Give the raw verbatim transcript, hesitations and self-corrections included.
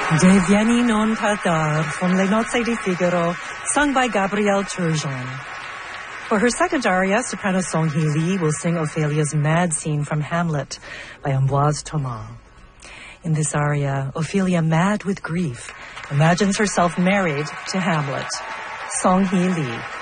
Devieni non tardar from Le Nozze di Figaro, sung by Gabrielle Turgeon. For her second aria, soprano Song Hee Lee will sing Ophelia's mad scene from Hamlet by Ambroise Thomas. In this aria, Ophelia, mad with grief, imagines herself married to Hamlet. Song Hee Lee.